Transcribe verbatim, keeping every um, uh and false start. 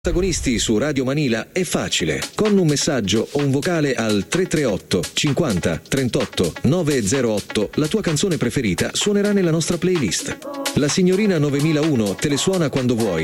Protagonisti su Radio Manila è facile. Con un messaggio o un vocale al tre tre otto cinquanta trentotto novecentotto la tua canzone preferita suonerà nella nostra playlist. La signorina novemilauno te le suona quando vuoi